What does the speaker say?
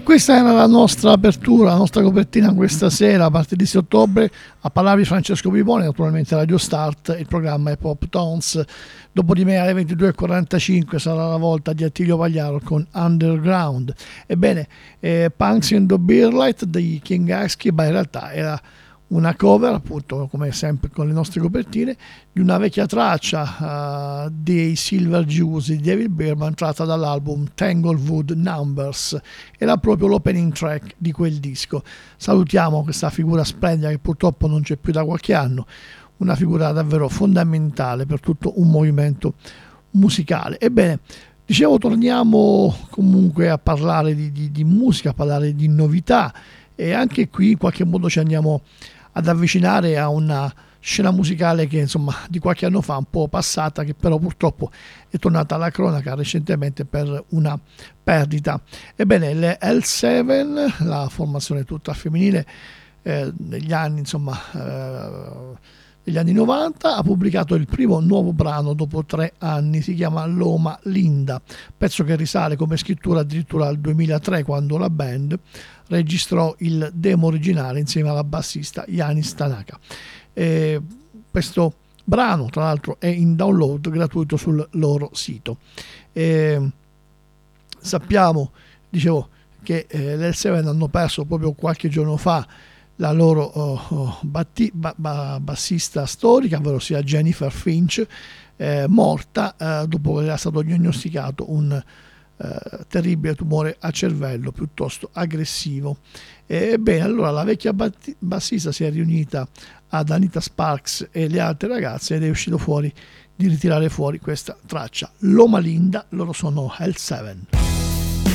Questa era la nostra apertura, la nostra copertina questa sera, martedì 6 ottobre, a parlarvi Francesco Pipone, naturalmente Radio Start, il programma è Pop Tones. Dopo di me alle 22.45 sarà la volta di Attilio Pagliaro con Underground. Ebbene, Punks in the Beerlight dei King Aschi, ma in realtà era una cover, appunto, come sempre con le nostre copertine, di una vecchia traccia dei Silver Juice di David Berman, tratta dall'album Tanglewood Numbers. Era proprio l'opening track di quel disco. Salutiamo questa figura splendida che purtroppo non c'è più da qualche anno, una figura davvero fondamentale per tutto un movimento musicale. Ebbene, dicevo, torniamo comunque a parlare di musica, a parlare di novità, e anche qui in qualche modo ci andiamo ad avvicinare a una scena musicale che insomma di qualche anno fa, un po' passata, che però purtroppo è tornata alla cronaca recentemente per una perdita. Ebbene, le L7, la formazione tutta femminile negli anni negli anni 90, ha pubblicato il primo nuovo brano dopo 3 anni, si chiama Loma Linda, pezzo che risale come scrittura addirittura al 2003, quando la band registrò il demo originale insieme alla bassista Yanis Tanaka. Questo brano tra l'altro è in download gratuito sul loro sito. Sappiamo, dicevo, che le L7 hanno perso proprio qualche giorno fa la loro bassista storica, ovvero sia Jennifer Finch, morta dopo che era stato diagnosticato un terribile tumore al cervello piuttosto aggressivo. Bene, allora la vecchia bassista si è riunita ad Anita Sparks e le altre ragazze ed è uscito fuori di ritirare fuori questa traccia, Loma Linda. Loro sono L7.